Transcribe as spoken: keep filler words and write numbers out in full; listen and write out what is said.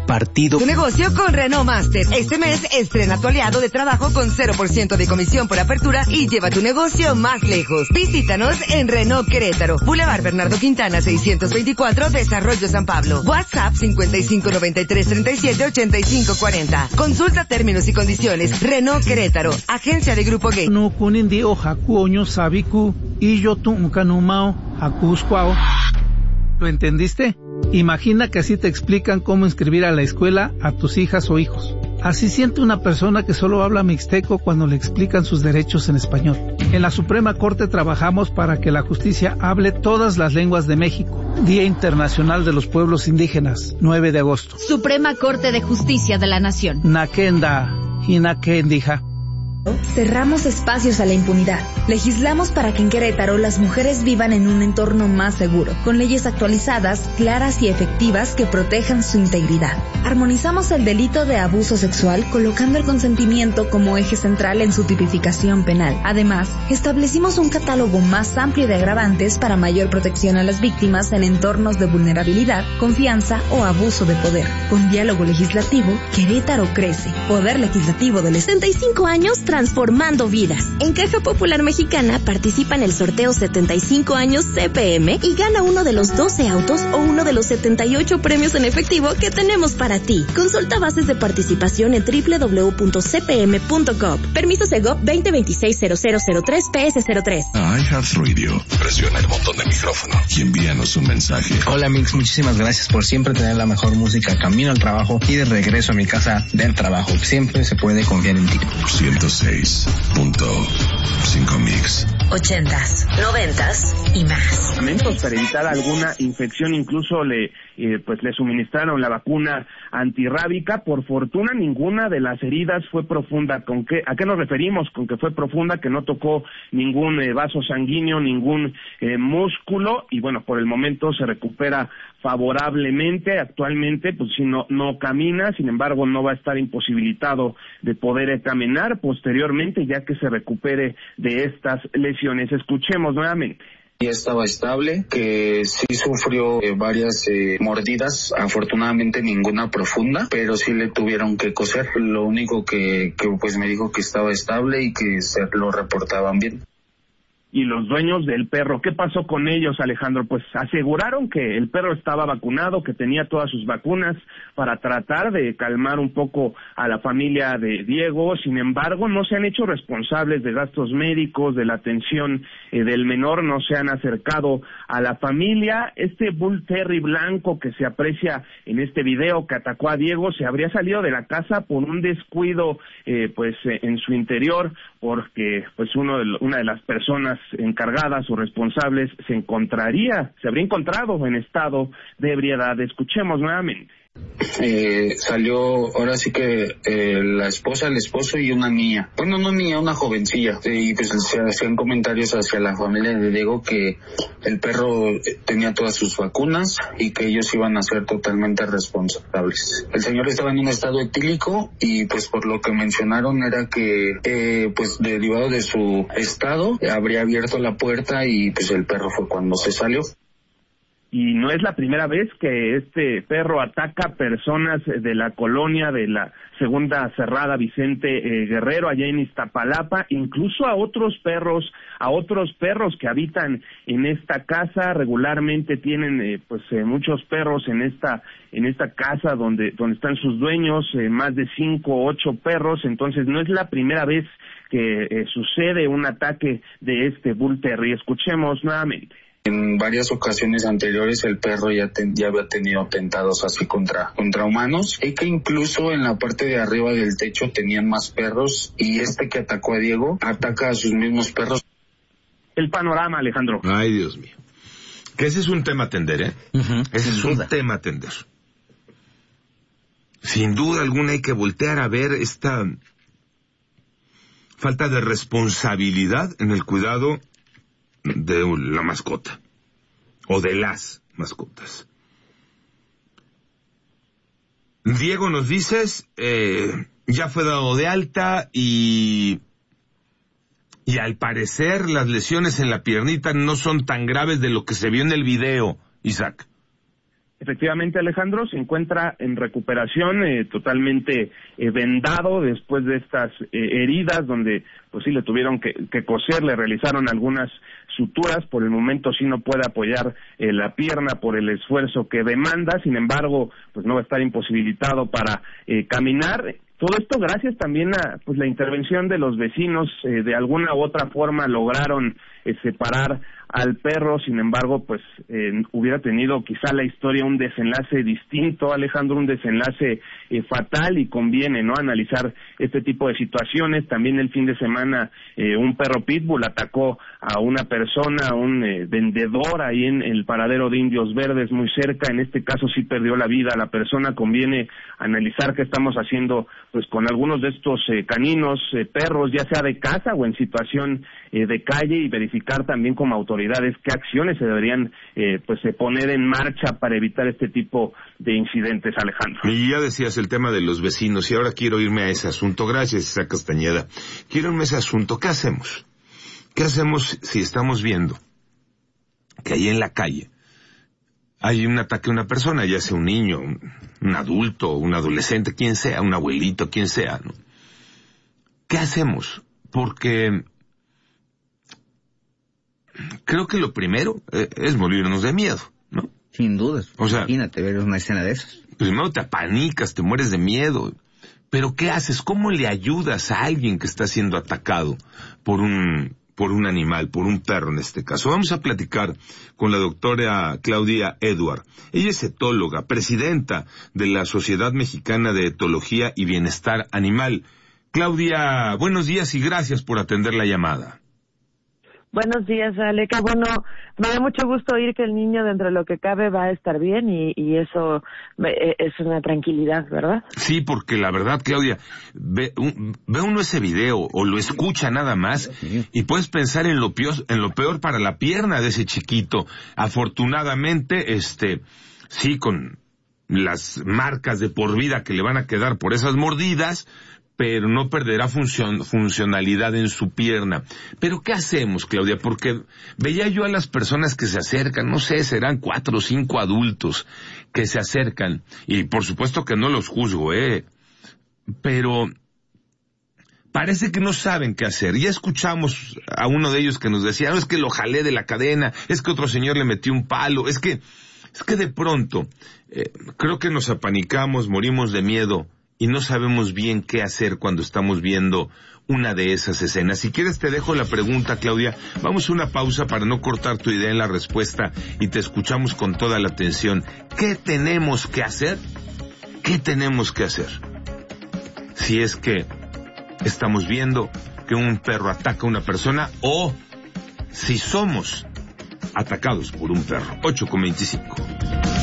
partido. Tu negocio con Renault Master. Este mes estrena tu aliado de trabajo con cero por ciento de comisión por apertura y lleva tu negocio más lejos. Visítanos en Renault Querétaro, Boulevard Bernardo Quintana seiscientos veinticuatro, Desarrollo San Pablo. WhatsApp cincuenta y cinco noventa y tres treinta y siete ochenta y cinco cuarenta. Consulta términos y condiciones. Renault Querétaro, agencia de Grupo Gay. No kunin o jacuoño sabiku y yo tu canumao jacuscuao. ¿Lo entendiste? Imagina que así te explican cómo inscribir a la escuela a tus hijas o hijos. Así siente una persona que solo habla mixteco cuando le explican sus derechos en español. En la Suprema Corte trabajamos para que la justicia hable todas las lenguas de México. Día Internacional de los Pueblos Indígenas, nueve de agosto. Suprema Corte de Justicia de la Nación. Nakenda, Hinakendija. Cerramos espacios a la impunidad. Legislamos para que en Querétaro las mujeres vivan en un entorno más seguro, con leyes actualizadas, claras y efectivas que protejan su integridad. Armonizamos el delito de abuso sexual colocando el consentimiento como eje central en su tipificación penal. Además, establecimos un catálogo más amplio de agravantes para mayor protección a las víctimas en entornos de vulnerabilidad, confianza o abuso de poder. Con diálogo legislativo, Querétaro crece. Poder Legislativo del setenta y cinco años transformando vidas. En Caja Popular Mexicana participa en el sorteo setenta y cinco años C P M y gana uno de los doce autos o uno de los setenta y ocho premios en efectivo que tenemos para ti. Consulta bases de participación en doble u doble u doble u punto c p m punto gov. Permiso Segov veinte veintiséis cero cero cero tres P S cero tres. A iHeartRadio, presiona el botón de micrófono y envíanos un mensaje. Hola Mix, muchísimas gracias por siempre tener la mejor música camino al trabajo y de regreso a mi casa del trabajo. Siempre se puede confiar en ti. ciento seis punto cinco Mix. Ochentas, noventas y más. Para evitar alguna infección, incluso le eh, pues le suministraron la vacuna antirrábica. Por fortuna, ninguna de las heridas fue profunda. ¿Con qué, a qué nos referimos con que fue profunda? Que no tocó ningún eh, vaso sanguíneo, ningún eh, músculo, y bueno, por el momento se recupera favorablemente. Actualmente, pues si no, no camina, sin embargo, no va a estar imposibilitado de poder caminar posteriormente, ya que se recupere de estas lesiones. Escuchemos nuevamente. Ya estaba estable, que sí sufrió eh, varias eh, mordidas, afortunadamente ninguna profunda, pero sí le tuvieron que coser. Lo único que, que pues me dijo que estaba estable y que se lo reportaban bien. Y los dueños del perro, ¿qué pasó con ellos, Alejandro? Pues aseguraron que el perro estaba vacunado, que tenía todas sus vacunas para tratar de calmar un poco a la familia de Diego. Sin embargo, no se han hecho responsables de gastos médicos, de la atención eh, del menor, no se han acercado a la familia. Este Bull Terry blanco que se aprecia en este video que atacó a Diego se habría salido de la casa por un descuido eh, pues eh, en su interior, porque pues uno de, una de las personas encargadas o responsables se encontraría, se habría encontrado en estado de ebriedad. Escuchemos nuevamente. Eh, salió ahora sí que eh, la esposa, el esposo y una niña, bueno no niña, una jovencilla, y pues se hacían comentarios hacia la familia de Diego que el perro tenía todas sus vacunas y que ellos iban a ser totalmente responsables. El señor estaba en un estado etílico y pues por lo que mencionaron era que eh, pues derivado de su estado habría abierto la puerta y pues el perro fue cuando se salió. Y no es la primera vez que este perro ataca personas de la colonia de la Segunda Cerrada Vicente eh, Guerrero, allá en Iztapalapa, incluso a otros perros, a otros perros que habitan en esta casa. Regularmente tienen eh, pues eh, muchos perros en esta en esta casa donde donde están sus dueños, eh, más de cinco o ocho perros. Entonces no es la primera vez que eh, sucede un ataque de este Bull Terry. Escuchemos nuevamente. En varias ocasiones anteriores el perro ya, ten, ya había tenido atentados así contra, contra humanos, y que incluso en la parte de arriba del techo tenían más perros, y este que atacó a Diego ataca a sus mismos perros. El panorama, Alejandro. Ay, Dios mío. Que ese es un tema a atender, ¿eh? Uh-huh, ese es un duda. tema a atender. Sin duda alguna hay que voltear a ver esta falta de responsabilidad en el cuidado de la mascota o de las mascotas. Diego, nos dices, eh, ya fue dado de alta y y al parecer las lesiones en la piernita no son tan graves de lo que se vio en el video, Isaac. Efectivamente, Alejandro, se encuentra en recuperación, eh, totalmente eh, vendado después de estas eh, heridas, donde pues sí le tuvieron que, que coser, le realizaron algunas suturas. Por el momento sí no puede apoyar eh, la pierna por el esfuerzo que demanda, sin embargo, pues no va a estar imposibilitado para eh, caminar. Todo esto gracias también a pues la intervención de los vecinos, eh, de alguna u otra forma lograron eh, separar al perro. Sin embargo, pues eh, hubiera tenido quizá la historia un desenlace distinto, Alejandro, un desenlace eh, fatal, y conviene no analizar este tipo de situaciones. También el fin de semana eh, un perro pitbull atacó a una persona, un eh, vendedor ahí en el paradero de Indios Verdes, muy cerca. En este caso sí perdió la vida la persona. Conviene analizar qué estamos haciendo pues con algunos de estos eh, caninos, eh, perros, ya sea de casa o en situación eh, de calle, y verificar también como autoridades qué acciones se deberían eh, pues eh, poner en marcha para evitar este tipo de incidentes, Alejandro. Y ya decías el tema de los vecinos, y ahora quiero irme a ese asunto. Gracias, Isaac Castañeda. Quiero irme a ese asunto. ¿Qué hacemos? ¿Qué hacemos si estamos viendo que ahí en la calle hay un ataque a una persona, ya sea un niño, un, un adulto, un adolescente, quien sea, un abuelito, quien sea, ¿no? ¿Qué hacemos? Porque creo que lo primero eh, es morirnos de miedo, ¿no? Sin dudas. O sea, imagínate ver una escena de esas. Primero te apanicas, te mueres de miedo. Pero ¿qué haces? ¿Cómo le ayudas a alguien que está siendo atacado por un por un animal, por un perro en este caso? Vamos a platicar con la doctora Claudia Edward. Ella es etóloga, presidenta de la Sociedad Mexicana de Etología y Bienestar Animal. Claudia, buenos días y gracias por atender la llamada. Buenos días, Ale. Qué bueno, me da mucho gusto oír que el niño, dentro de lo que cabe, va a estar bien, y, y eso es una tranquilidad, ¿verdad? Sí, porque la verdad, Claudia, ve, un, ve uno ese video o lo escucha nada más y puedes pensar en lo peor, en lo peor para la pierna de ese chiquito. Afortunadamente, este, sí, con las marcas de por vida que le van a quedar por esas mordidas, pero no perderá función, funcionalidad en su pierna. Pero ¿qué hacemos, Claudia? Porque veía yo a las personas que se acercan, no sé, serán cuatro o cinco adultos que se acercan, y por supuesto que no los juzgo, ¿eh? Pero parece que no saben qué hacer. Ya escuchamos a uno de ellos que nos decía, no, es que lo jalé de la cadena, es que otro señor le metió un palo, es que, es que de pronto, eh, creo que nos apanicamos, morimos de miedo, y no sabemos bien qué hacer cuando estamos viendo una de esas escenas. Si quieres te dejo la pregunta, Claudia. Vamos a una pausa para no cortar tu idea en la respuesta y te escuchamos con toda la atención. ¿Qué tenemos que hacer? ¿Qué tenemos que hacer? Si es que estamos viendo que un perro ataca a una persona, o si somos atacados por un perro. ocho con veinticinco.